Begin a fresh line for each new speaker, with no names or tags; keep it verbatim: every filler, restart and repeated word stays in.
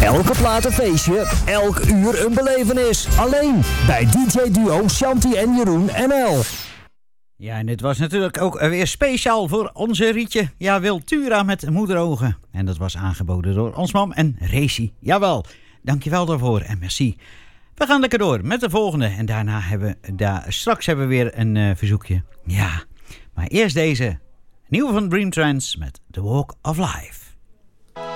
Elke plaat een feestje, elk uur een belevenis. Alleen bij D J Duo Shanti en Jeroen N L.
Ja, en dit was natuurlijk ook weer speciaal voor onze Rietje. Ja, Wiltura met moederogen. En dat was aangeboden door ons mam en Racy. Jawel, dankjewel daarvoor en merci. We gaan lekker door met de volgende. En daarna hebben we, daar, straks hebben we weer een uh, verzoekje. Ja, maar eerst deze. Nieuwe van Dream Trance met The Walk of Life.